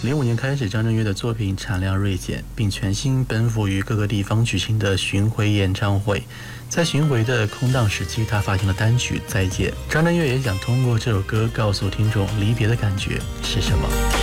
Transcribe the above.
05年开始，张震岳的作品产量锐减，并全心奔赴于各个地方举行的巡回演唱会。在巡回的空档时期，他发行了单曲《再见》。张震岳也想通过这首歌告诉听众离别的感觉是什么。